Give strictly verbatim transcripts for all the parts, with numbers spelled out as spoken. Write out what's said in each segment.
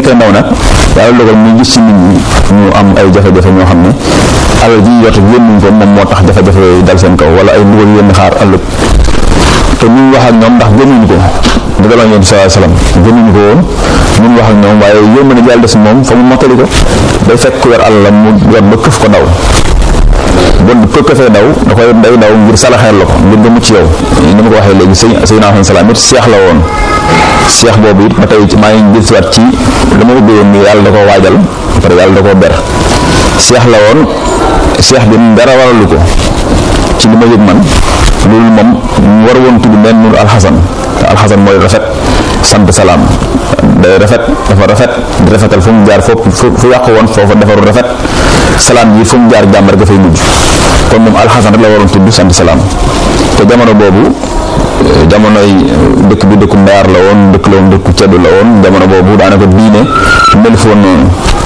nekkee ndaw nag yàlla dogal muy gis ci nit ñi ñu am ay jafe-jafe ñoo xam ne alal ji yor yónnuñ ko moom moo tax jafe-jafe dal seen kaw wala ay mbugal yénn xaar ëllëg te ñu wax ak ñoom ndax gënuñu ko dëggaloo ñoom sallallahu alayhi wasallam gënuñu ko woon mun wax ak ñoom waaye yomb na jàll des moom fa mu mottali ko day fekk ku yor alalam mu yor ba këf ko daw bon bu këfee daw da koy day daw ngir salaxeer la ko ngir ba mucc yow ni ma ko waxee léegi sëñ Seydina Alayhi salaam it seex la woon seex boobu it ba tey maa ngi dellusiwaat ci la ma ubbi woon ni yàlla da koo waajal parce que yàlla da koo ber seex la woon seex bi dara waralu ko ci li ma yëg man loolu moom mu war woon tudd mel nunu alxasan te alxasan mooy rafet sant salaam day rafet dafa rafet di rafetal fu mu jaar foofu fu yàqu woon foofa defaru rafet salaam yi fu mu jaar jàmm rek dafay mujj kon moom alxasan rek la waroon tudd sant salaam te jamono boobu jamonoy dëkk bi dëkku mbaar la woon dëkk la woon dëkku ceddu la woon jamono boobu daanaka diine mel foon noonu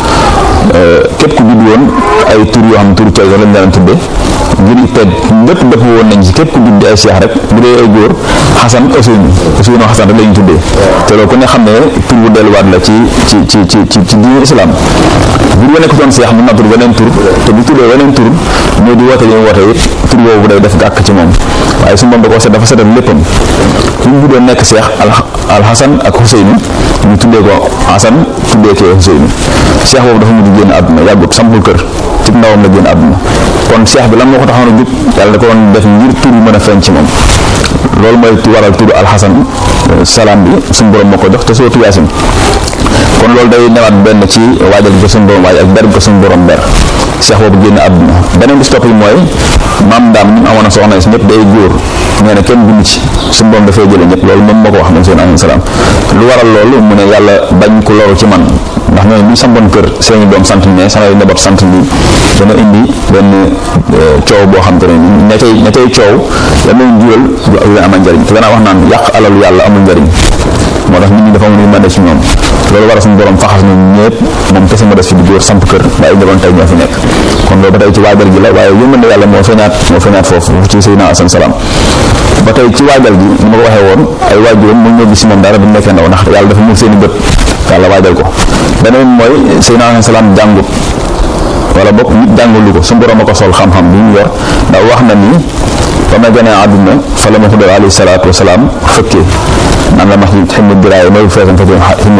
képp ku judd woon ay tur yoo xam ne turu ceddu lañ daan tudde ngir it lépp dëpp woon nañ ci képp ku judd ay seex rek bu dee ay góor xasan Ousseynou Ousseynou xasan rek la ñu tuddee te loolu ku ne xam ne tur bu delluwaat la ci ci ci ci ci ci diine islam bu wane ko doon seex mu natur weneen tur te bu tuddee weneen tur ñoo di woote yi mu woote it tur boobu day def gàkk ci moom waaye su moom da koo set dafa setal léppam ku ñu juddoo nekk seex al xasan ak Ousseynou ñu tuddee ko xasan tuddee kee Ousseynou seex boobu dafa mujj génn àdduna yàggut sampul kër ci ndawam la génn àdduna kon seex bi lan moo ko taxoon a jub yàlla da ko woon def ngir tur bi mën a feeñ ci moom loolu mooy waral tudd alxasan salaam bi suñu borom moo ko jox te sootu yaasin kon loolu day newaat benn ci waajal ko suñu borom waaj ak ber ko suñu borom ber seex boobu génn àdduna beneen bis topp yi mooy maam daam ñu amoon a soxna si ñëpp day góor nee na kenn dund ci suñu borom dafay jële ñëpp loolu moom moo ko wax moom seen alayhi salaam lu waral loolu mu ne yàlla bañ ko loru ci man ndax ñooñu bu ñu sampoon kër seeni doom sant ne samay njaboot sant nii dana indi benn coow boo xam te ne ña cay ña cay coow la leen jural lu leen amal njariñ te danaa wax naan yàq alalu yàlla amul njariñ moo tax nit ñi dafa amul ñu mën ci ñoom loolu war a suñu borom faxas ñun ñëpp moom kese ma des fi di góor samp kër ba ay njaboot tey ñoo fi nekk kon loolu ba tey ci waajal gi la waaye yëngal na yàlla moo feeñaat moo feeñaat foofu ci Seydina Asan salaam ba tey ci waajal gi ni ma ko waxee woon ay waajuram mu ñoo gis si moom dara bu nekkee ndaw ndax yàlla dafa muur seeni bët yàlla waajal ko beneen mooy Seydina Asan salaam jàngut wala bokk nit jàngulu ko suñu borom a ko sol xam-xam bi mu yor ndax wax na ni ba ma gënee àdduna fa la ma ko doon alayhi salaatu wasalaam fëkkee naan la max yi xim na diraaye may feesan fa